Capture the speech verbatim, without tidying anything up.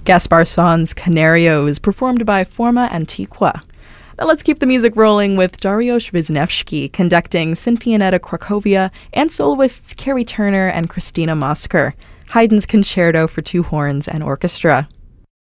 Gaspar San's Canario is performed by Forma Antiqua. Now let's keep the music rolling with Dariusz Wisniewski conducting Sinfonietta Cracovia and soloists Carrie Turner and Christina Mosker. Haydn's Concerto for Two Horns and Orchestra.